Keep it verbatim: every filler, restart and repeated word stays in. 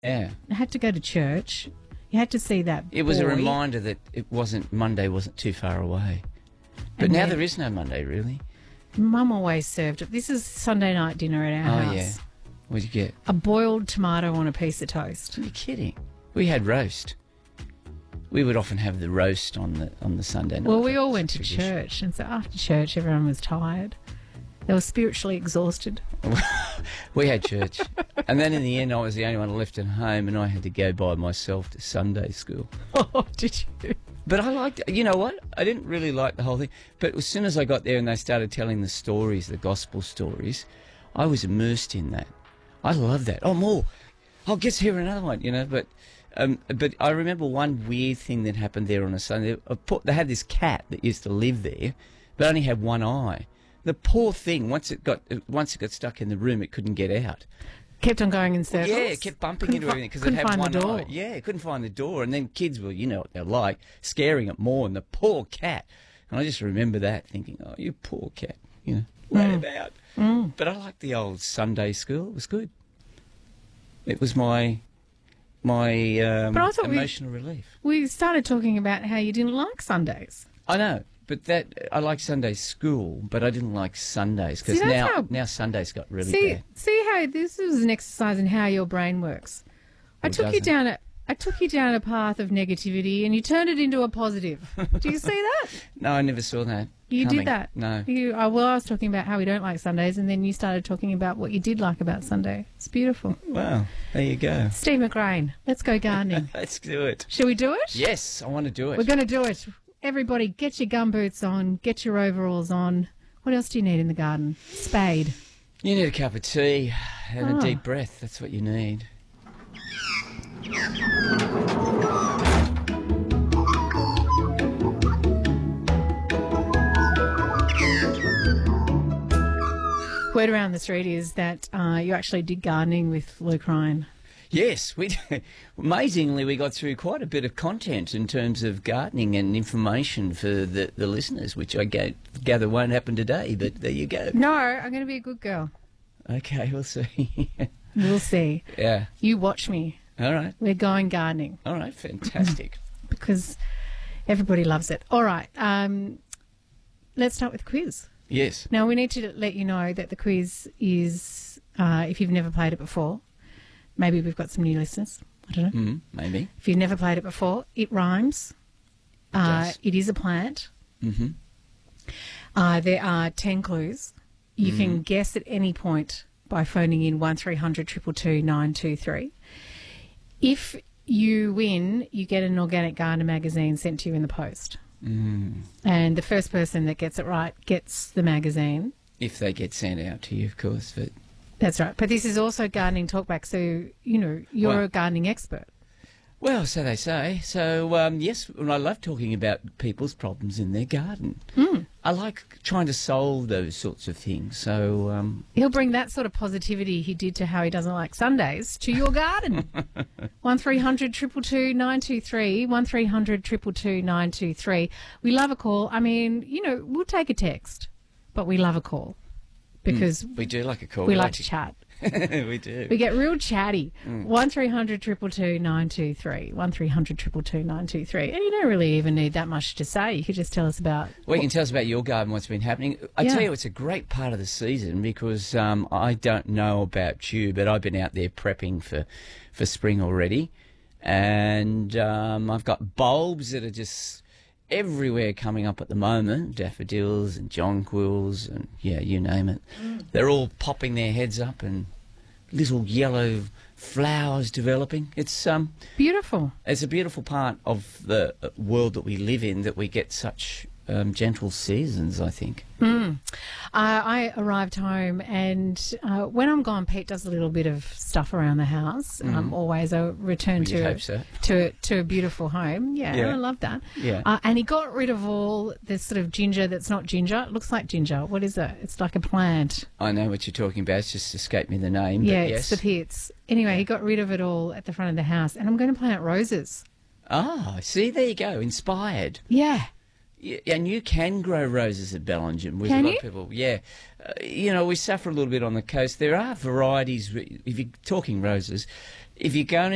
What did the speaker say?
Yeah. You had to go to church. You had to see that It was boy. a reminder that it wasn't Monday wasn't too far away. But And now then- there is no Monday, really. Mum always served it. This is Sunday night dinner at our Oh, house. yeah. What'd you get? A boiled tomato on a piece of toast. Are you kidding? We had roast. We would often have the roast on the on the Sunday night. Well, we all That's went to tradition. church, and so after church, everyone was tired. They were spiritually exhausted. We had church. And then in the end, I was the only one left at home, and I had to go by myself to Sunday school. Oh, did you? But I liked, you know what? I didn't really like the whole thing. But as soon as I got there and they started telling the stories, the gospel stories, I was immersed in that. I love that. Oh, more. Oh, guess here another one, you know. But um, but I remember one weird thing that happened there on a Sunday. I put, they had this cat that used to live there, but only had one eye. The poor thing, once it got once it got stuck in the room, it couldn't get out. Kept on going in circles? Yeah, it kept bumping Couldn't into fi- everything because it couldn't had find one the door. eye. Yeah, it couldn't find the door. And then kids were, you know what they're like, scaring it more. And the poor cat. And I just remember that, thinking, oh, you poor cat, you know, wait Mm. about. Mm. But I liked the old Sunday school. It was good. It was my my um, But I thought we- emotional relief. We started talking about how you didn't like Sundays. I know, but that I like Sunday school, but I didn't like Sundays because See, that's now how- now Sundays got really See, bad. see how this is an exercise in how your brain works. I Or took you doesn't. down a, I took you down a path of negativity, and you turned it into a positive. Do you see that? No, I never saw that. You coming. did that. No. You, uh, well, I was talking about how we don't like Sundays, and then you started talking about what you did like about Sunday. It's beautiful. Wow, there you go. Steve McRain, let's go gardening. Let's do it. Shall we do it? Yes, I want to do it. We're going to do it. Everybody, get your gumboots on, get your overalls on. What else do you need in the garden? Spade. You need a cup of tea and Oh. a deep breath. That's what you need. Word around the street is that uh, you actually did gardening with Luke Ryan. Yes, we amazingly we got through quite a bit of content in terms of gardening and information for the, the listeners, which I ga- gather won't happen today. But there you go. No, I'm going to be a good girl. Okay, we'll see. We'll see. Yeah. You watch me. All right. We're going gardening All right. Fantastic. because everybody loves it. All right. Um, let's start with the quiz. Yes. Now, we need to let you know that the quiz is, uh, if you've never played it before, maybe we've got some new listeners. I don't know. Mm, maybe. If you've never played it before, it rhymes. Uh, does. it is a plant. Mm-hmm. Uh, there are ten clues. You Mm. can guess at any point by phoning in one three hundred two two two nine two three. If you win, you get an Organic Gardener magazine sent to you in the post. Mm. And the first person that gets it right gets the magazine. If they get sent out to you, of course. But That's right. But this is also Gardening Talkback, so, you know, you're Well- a gardening expert. well, so they say. So um, yes, and I love talking about people's problems in their garden. Mm. I like trying to solve those sorts of things. So um, He'll bring that sort of positivity he did to how he doesn't like Sundays to your garden. one three hundred two two two nine two three, one three hundred two two two nine two three. We love a call. I mean, you know, we'll take a text, but we love a call because we do like a call. we like to chat. we do. We get real chatty. Mm. one three hundred two two two nine two three, one three hundred two two two nine two three. And you don't really even need that much to say. You could just tell us about... Well, you can tell us about your garden, what's been happening. I Yeah. tell you, it's a great part of the season because um, I don't know about you, but I've been out there prepping for, for spring already. And um, I've got bulbs that are just everywhere coming up at the moment, daffodils and jonquils and, yeah, you name it. Mm. They're all popping their heads up and little yellow flowers developing. It's um, Beautiful. it's a beautiful part of the uh, world that we live in that we get such um, gentle seasons, I think. Mm. Uh, I arrived home and uh, when I'm gone, Pete does a little bit of stuff around the house. Um, always I return Well, you'd to, hope so. to to a beautiful home. Yeah, Yeah. I love that. Yeah. Uh, and he got rid of all this sort of ginger that's not ginger. It looks like ginger. What is it? It's like a plant. I know what you're talking about. It's just escaped me the name. Yeah, but yes. it's the pits. Anyway, he got rid of it all at the front of the house. And I'm going to plant roses. Ah, see, there you go. Inspired. Yeah. Yeah, and you can grow roses at Bellingen with Can a lot you? of people. Yeah. Uh, you know, we suffer a little bit on the coast. There are varieties, if you're talking roses, if you're going to